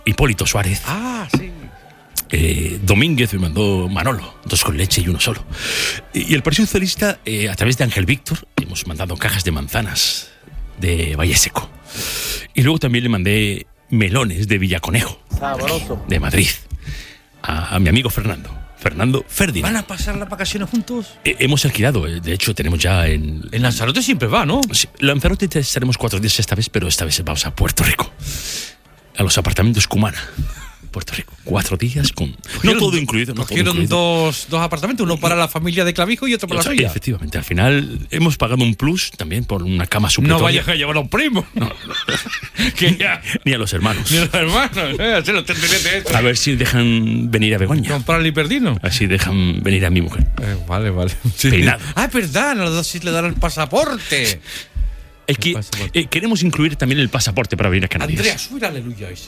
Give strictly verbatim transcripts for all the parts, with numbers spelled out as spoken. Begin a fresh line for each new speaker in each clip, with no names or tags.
Hipólito Suárez.
Ah, sí.
Eh, Domínguez me mandó Manolo, dos con leche y uno solo. Y el Partido Socialista, eh, a través de Ángel Víctor, hemos mandado cajas de manzanas de Valle Seco. Y luego también le mandé melones de Villaconejo,
Sabroso.
de Madrid, a, a mi amigo Fernando. Fernando Ferdinand.
¿Van a pasar las vacaciones juntos?
Eh, hemos alquilado, eh, de hecho tenemos ya en...
En Lanzarote siempre va, ¿no?
Sí, Lanzarote estaremos cuatro días esta vez, pero esta vez vamos a Puerto Rico. A los apartamentos Cumana. Puerto Rico. Cuatro días con... No todo incluido. No
Cogieron
todo incluido.
Dos, dos apartamentos, uno para la familia de Clavijo y otro para la suya.
Efectivamente, al final hemos pagado un plus también por una cama supletoria.
No vayas a llevar a un primo.
No, no. que ya, ni a los hermanos.
Ni a los hermanos. Eh, así los tenderetes.
A ver si dejan venir a Begoña.
Comprar el hiperdino.
Así dejan venir a mi mujer.
Eh, vale, vale. Sí.
Peinado.
Ah, es verdad, a los dos sí le darán el pasaporte.
Es que eh, queremos incluir también el pasaporte para venir a Canarias.
Andrea, sube aleluya ese.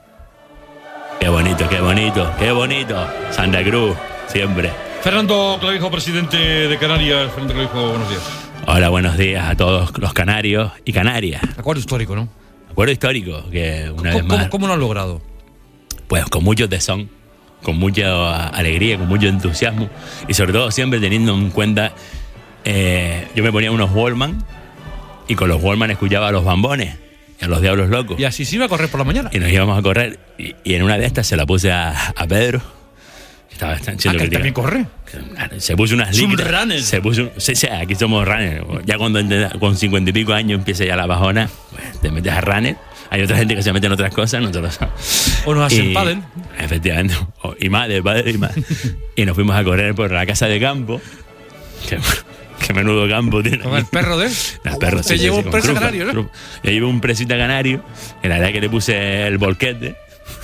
Qué bonito, qué bonito, qué bonito. Santa Cruz, siempre.
Fernando Clavijo, presidente de Canarias. Fernando Clavijo, buenos días.
Hola, buenos días a todos los canarios y Canarias.
Acuerdo histórico, ¿no?
Acuerdo histórico, que una
¿Cómo,
vez más...
¿cómo, ¿Cómo lo han logrado?
Pues con mucho tesón, con mucha alegría, con mucho entusiasmo y sobre todo siempre teniendo en cuenta... Eh, yo me ponía unos Wallman y con los Wallman escuchaba a los Bambones y a los Diablos Locos.
Y así se iba a correr por la mañana.
Y nos íbamos a correr. Y, y en una de estas se la puse a, a Pedro. Estaba siendo
ah, que él también corre.
Se puso unas
líquidas. Un runner.
Se puso, sí, sí, aquí somos runners. Ya cuando con cincuenta y pico años empieza ya la bajona, pues te metes a runner. Hay otra gente que se mete en otras cosas, nosotros.
O nos hacen pádel.
Efectivamente. Y más, de pádel y más. Y nos fuimos a correr por la casa de campo. Que, Qué menudo campo tiene.
¿Con el perro de él?
El perro,
Se
sí,
llevó
sí,
un perro
trufa,
canario, ¿no?
Trufa. Yo llevo un presita canario, que la verdad que le puse el volquete.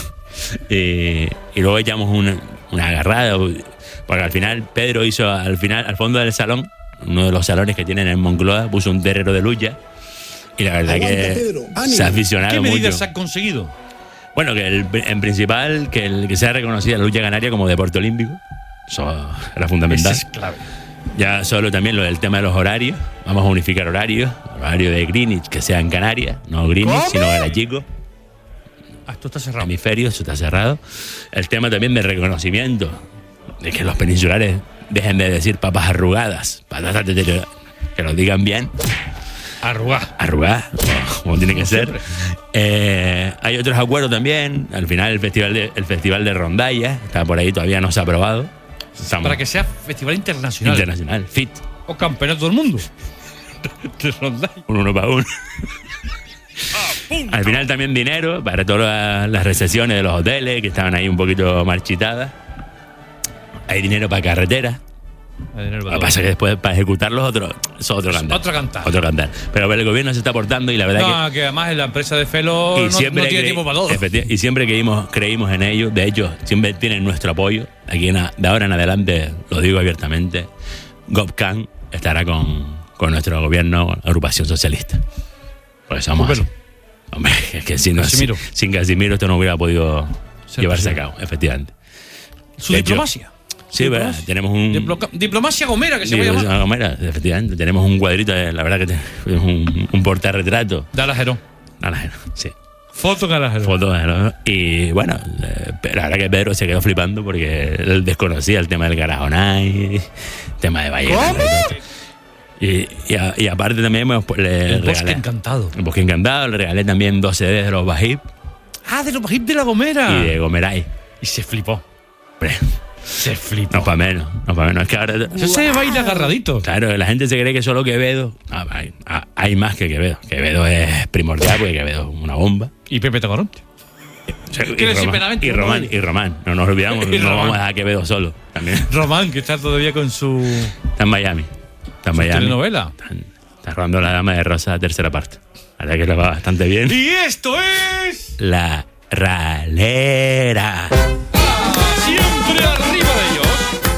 y, y luego echamos una, una agarrada. Porque al final, Pedro hizo, al final, al fondo del salón, uno de los salones que tienen en Moncloa, puso un terrero de lucha. Y la verdad Aguanta, que Pedro, se ha aficionado
mucho. ¿Qué medidas
mucho.
ha conseguido?
Bueno, que el, en principal, que, el, que sea reconocida la lucha canaria como deporte olímpico. Eso era fundamental.
Eso es clave.
Ya solo también lo del tema de los horarios. Vamos a unificar horarios. Horario de Greenwich, que sea en Canarias. No Greenwich, ¿cómo? Sino Galachico.
Ah, esto está cerrado.
Hemisferio, eso está cerrado. El tema también de reconocimiento. De que los peninsulares dejen de decir papas arrugadas. Patatas de que lo digan bien.
Arrugadas.
Arrugadas, como tiene que ser. Eh, hay otros acuerdos también. Al final el festival de, el festival de Rondalla está por ahí, todavía no se ha aprobado.
Estamos. Para que sea festival internacional.
Internacional, fit.
O campeonato del mundo. De Rondalla.
Un uno para uno. Al final también dinero para todas las recesiones de los hoteles que estaban ahí un poquito marchitadas. Hay dinero para carreteras. Lo que pasa es que después para ejecutarlos otro, es otro cantar.
Otro cantar.
Otro cantar. Pero el gobierno se está aportando y la verdad
no,
que...
que además en la empresa de Felo no, no tiene cre- tiempo para todo.
Y siempre creímos, creímos en ellos. De hecho, siempre tienen nuestro apoyo. Aquí en, de ahora en adelante, lo digo abiertamente, GovCan estará con, con nuestro gobierno, agrupación socialista. Por eso vamos a... Hombre, es que si no, sin, sin Casimiro esto no hubiera podido Ser llevarse posible. a cabo, efectivamente.
Su de diplomacia.
Hecho, sí, ¿verdad? Tenemos un...
Diplo- diplomacia gomera, que se llama.
Diplomacia gomera, efectivamente. Tenemos un cuadrito, la verdad que es un, un portarretrato.
De Alajerón.
Alajerón, sí.
Foto de Alajerón.
Foto de Alajerón. Y bueno, la verdad que Pedro se quedó flipando porque él desconocía el tema del Garajonay, el tema de ballena. Y, y, a, y aparte también me, le
el
regalé,
Bosque Encantado.
El Bosque Encantado. Le regalé también dos C Ds de los Bajib.
Ah, de los Bajib de la Gomera.
Y de Gomeray.
Y se flipó.
Hombre.
Se flipó.
No para menos, no para menos. Es que ahora...
Eso se baila agarradito.
Claro, la gente se cree que solo Quevedo... Ah, hay, hay más que Quevedo. Quevedo es primordial porque Quevedo es una bomba.
Y Pepe Tacoronte.
Y, y, Román, y Román, y Román. No nos olvidamos, no Román. Vamos a dejar Quevedo solo. También.
Román, que está todavía con su...
Está en Miami. Está en Miami.
telenovela.
Está, está rodando La Dama de Rosa, tercera parte. La verdad que le va bastante bien.
Y esto es...
La Ralera.
Siempre arriba de ellos.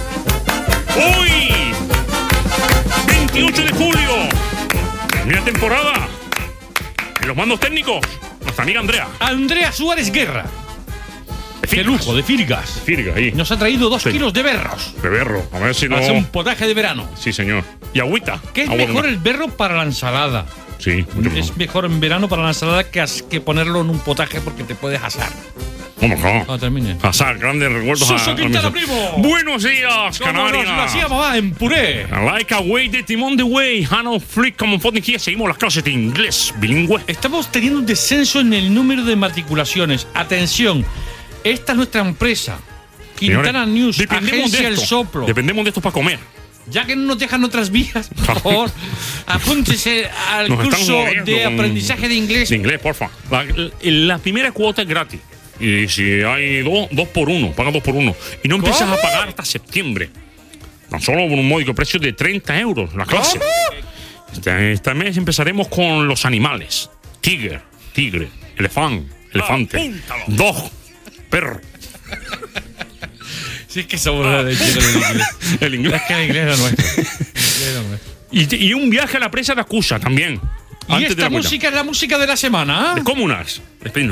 Hoy, veintiocho de julio, termina temporada. En los mandos técnicos, nuestra amiga Andrea.
Andrea Suárez Guerra. Qué lujo, de Firgas.
Firgas, ahí.
Nos ha traído dos sí. kilos de berros.
De berro, a ver si no...
Hace un potaje de verano.
Sí, señor. Y agüita.
¿Qué es
agua
mejor
buena.
el berro para la ensalada?
Sí, mucho mejor.
Es mejor en verano para la ensalada que, que ponerlo en un potaje porque te puedes asar.
¿Cómo no?
No, termine.
Pasar grandes recuerdos.
Suso
a,
Quintana,
a mis-
primo.
Buenos días,
¿Cómo nos lo
Canarias.
hacía mamá en puré?
Like a way de Timón the Way, Hannah Flick, como fucking here. Seguimos las clases de inglés bilingüe.
Estamos teniendo un descenso en el número de matriculaciones. Atención, esta es nuestra empresa. Quintana
Señores,
News,
dependemos
Agencia
de
El
esto.
Soplo.
Dependemos de esto para comer.
Ya que no nos dejan otras vías, por favor, apúntese al
Nos están
curso
jodiendo
de
con-
aprendizaje de inglés.
De inglés, porfa. La, la primera cuota es gratis. Y si hay dos, dos por uno, paga dos por uno. Y no empiezas
¿Cómo?
a pagar hasta septiembre. Tan solo por un módico precio de treinta euros la clase. Este, este mes empezaremos con los animales. Tigre, tigre, elefante, elefante,
Apúntalo.
dog, perro.
Sí, es que somos la de chico del inglés.
El inglés.
Es que el inglés era nuestro. El inglés era nuestro.
Y, y un viaje a la presa de Acusa también.
Y
Antes de
esta
la vuelta.
música es la música de la semana.
De Comunas, Espino.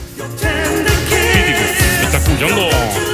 Está escuchando.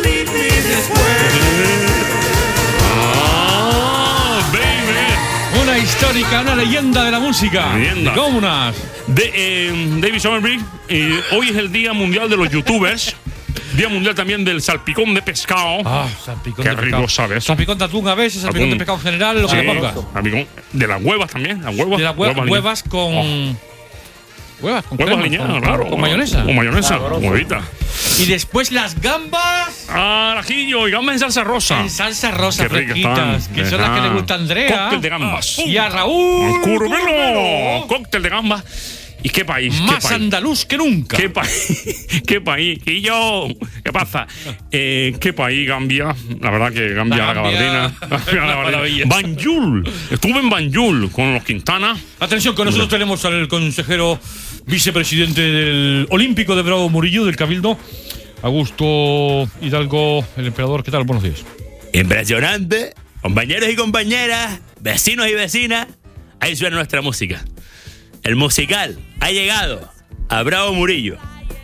Ah, baby.
Una histórica, una leyenda de la música.
Leyenda.
De Comunas.
De, eh, David Somerville, eh, hoy es el Día Mundial de los Youtubers. Día Mundial también del salpicón de pescado.
Ah, salpicón
Qué
de pescado.
rico sabe eso.
Salpicón de atún a veces, salpicón
Atún.
de pescado en general, lo
Sí,
que le pongas.
salpicón. De las huevas también. Las huevas.
De las hue-
huevas
huevas con.
Oh.
Huevas con
Huevas
crema,
aliñadas,
con,
claro.
con mayonesa.
Con mayonesa, huevita.
Y después las gambas
Al ajillo y gambas en salsa rosa.
en salsa rosa
Qué ricas
fresquitas,
están.
que son las que
Ah.
le gusta a Andrea.
Cóctel de gambas.
Y a Raúl.
¡Curvelo! Cóctel de gambas. ¿Y qué país? ¿Qué
Más
país?
andaluz que nunca.
¿Qué país? ¿Qué país? ¿Y yo? ¿Qué pasa? Eh, ¿Qué país, Gambia? La verdad que Gambia,
La
la
Gambia,
gabardina. Gambia, la
una
gabardina.
maravilla.
Banjul. Estuve en Banjul con los Quintana.
Atención, con nosotros tenemos al consejero vicepresidente del Olímpico de Bravo Murillo, del Cabildo, Augusto Hidalgo, el emperador. ¿Qué tal? Buenos días.
Impresionante. Compañeros y compañeras, vecinos y vecinas, ahí suena nuestra música. El musical ha llegado a Bravo Murillo.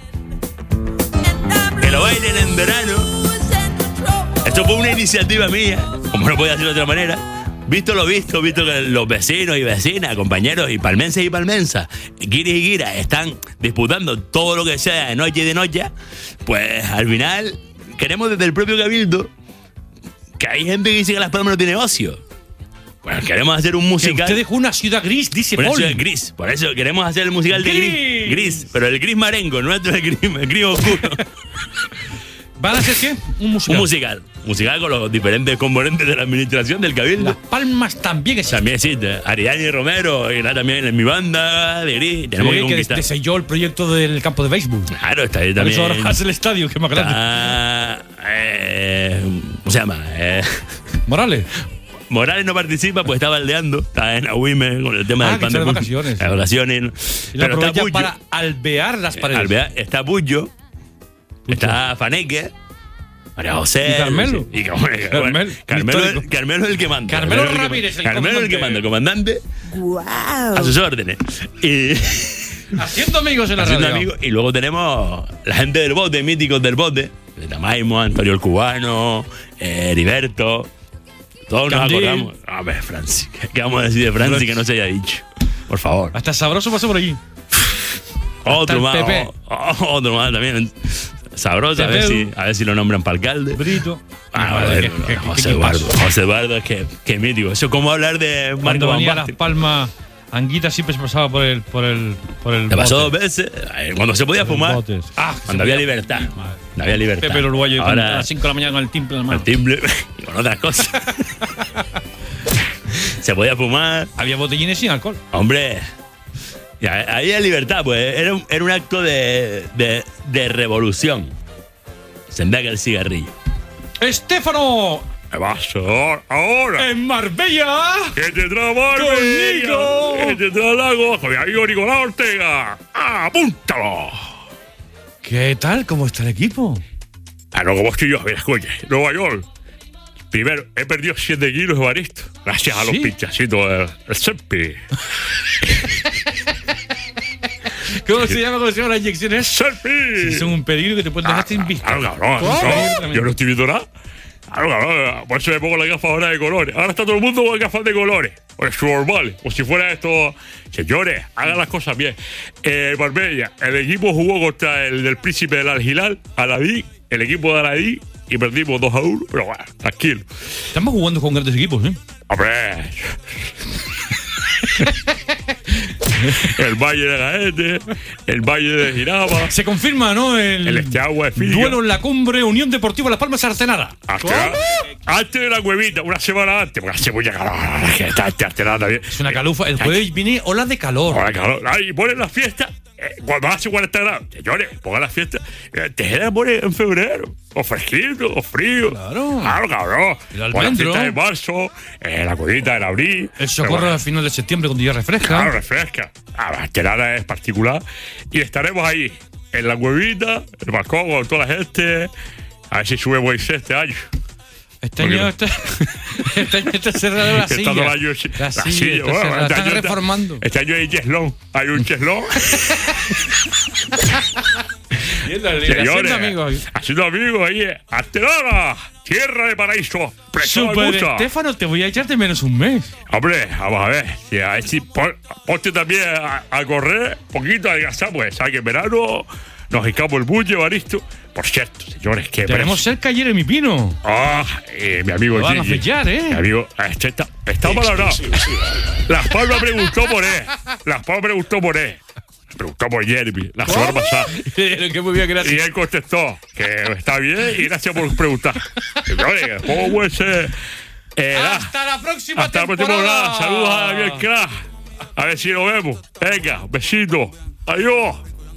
Que lo bailen en verano. Esto fue una iniciativa mía, como no podía ser de otra manera. Visto lo visto, visto que los vecinos y vecinas, compañeros y palmenses y palmensas, guiris y guiras, están disputando todo lo que sea de noche y de noche, pues al final queremos desde el propio Cabildo que hay gente que dice que Las Palmas no tiene ocio. Bueno, queremos hacer un
Que
musical.
usted dejó una ciudad gris, dice
Una
Paul.
ciudad gris. Por eso queremos hacer el musical de
Gris.
gris. Gris. Pero el gris marengo, nuestro el gris, el gris oscuro.
¿Van a hacer qué? Un musical.
Un musical. Musical con los diferentes componentes de la administración del Cabildo.
Las Palmas también existe.
También existe. Ariadne Romero, que está también en mi banda de gris. Tenemos
Sí,
que
que
conquistar.
deselló el proyecto del campo de béisbol.
Claro, está ahí
Por
también.
eso ahora hace el estadio, que es más grande.
Está, eh, ¿cómo se llama? Eh,
Morales.
Morales no participa, pues está baldeando. Está en Agüime con el tema
Ah,
del
que
pan
está
de
de
Puyo.
vacaciones.
De vacaciones.
Y la
Pero está
aprovecha
Puyo.
para alvear las paredes.
Alvear, está Puyo, está Faneque, María José.
¿Y Carmelo?
Y, bueno,
Carmel,
Carmelo,
histórico.
Carmelo es el que manda.
Carmelo
es el que
Ramírez,
manda.
el
Carmelo es el que manda,
comandante.
el comandante. A sus órdenes. Y,
Haciendo amigos en la
haciendo
radio.
amigos. Y luego tenemos la gente del bote, míticos del bote. De Tamaimo, Antonio el Cubano, eh, Heriberto. Todos nos
Candil.
acordamos. A ver, Francis. ¿Qué, qué vamos a decir de Francis que no se haya dicho? Por favor.
Hasta sabroso pasó por allí.
Otro
el
más.
Pepe.
o- Otro más también. Sabroso, a ver,
Pepe.
si, a ver si lo nombran para alcalde.
Brito.
Ah, a
Madre,
ver,
qué- qué- qué
José
equipazo.
Eduardo. José Eduardo es que, que mítico. Eso es como hablar de Marco
Cuando
Van
venía a Las
Basten.
Palmas, Anguita siempre se pasaba por el, por el, por el
Le pasó dos
bote.
veces. eh, Cuando se podía
Por el
fumar.
bote. Ah,
Cuando había libertad. Cuando había libertad.
Pepe el uruguayo a
Ahora
las cinco de la mañana con el timple en la
el
mano.
timbre y con otras cosas. Se podía fumar.
Había botellines sin alcohol.
Hombre, ya, había libertad, pues era un, era un acto de, de, de revolución. Se endaga el cigarrillo.
Estéfano,
¿Qué pasa ahora? ahora?
en Marbella.
¿Qué te trae Marbella?
Conmigo.
¿Qué te trae Lago? Con mi amigo Nicolás Ortega. ¡Ah, apúntalo!
¿Qué tal? ¿Cómo está el equipo?
Ah, no, como estoy yo, mira, escuche. Nueva York. Primero, he perdido siete kilos de baristo. Gracias a los
¿Sí?
pinchacitos del el Serpi.
¿Cómo se llama? ¿Cómo se llaman las inyecciones?
¡Serpi!
Son un peligro que te pueden dejar sin vista.
Claro, cabrón.
¿Cómo?
No, yo no estoy viendo nada. Claro, claro, por eso me pongo las gafas ahora de colores. Ahora está todo el mundo con gafas de colores. Pues es normal, como si fuera esto. Señores, hagan las cosas bien. Eh, Marbella, el equipo jugó contra el del Príncipe del Al-Hilal, Aladí, el equipo de Aladí, y perdimos dos a uno, pero bueno, tranquilo.
Estamos jugando con grandes equipos, ¿eh?
Hombre. El Valle de Gaete, el Valle de Giraba.
Se confirma, ¿no? El,
El Esteagua de Figa.
duelo en la cumbre, Unión Deportiva Las Palmas Artenara.
Artenara. Antes de la cuevita, una semana antes, porque hace mucha calor. Que está este Artenara también.
Es una calufa. El jueves viene ola de calor.
Ahora, calor. Ay, ponen la fiesta eh, cuando hace cuarenta grados. Señores, pongan la fiesta. Eh, te ponen en febrero. O fresquito, o frío.
Claro.
Claro, cabrón.
El
Pon la
almendro.
fiesta de marzo, eh, la cuevita en abril.
El socorro
Pero,
a final de septiembre cuando ya refresca.
Claro, refresca. Ah, la Artenara es particular. Y estaremos ahí, en la cuevita, el balcón con toda la gente. A ver si sube Moisés este año.
Este año está, este año está cerrada la
Que está todo el
silla.
año-
La
la
silla
silla,
está
bueno,
cerrada.
este
Están
año está-
reformando.
Este año hay cheslón. Hay un cheslón. Señores,
amigos.
haciendo amigos ahí. Artenara, tierra de paraíso. Prestado
Super
gusto.
Estefano, te voy a echar de menos un mes.
Hombre, vamos a ver. Si, a ver si pon- ponte también a, a correr poquito, a adelgazar, pues. ¿Sabes que en verano nos escapó el bulle, Baristo? Por cierto, señores, que
Tenemos cerca ayer en mi pino.
Ah, eh, mi amigo
Lo van a
Gigi.
sellar, ¿eh?
Mi amigo, este está, está valorado. Las Palmas preguntó por él. Las Palmas preguntó por él. Preguntó por Jeremy la semana pasada.
que muy bien,
Y
gracias.
él contestó que está bien y gracias por preguntar. Señores, ¿cómo puede ser? Eh, nada.
Hasta la próxima
Hasta la próxima
temporada.
temporada. Saludos a Javier Crack. A ver si nos vemos. Venga, besito. Adiós.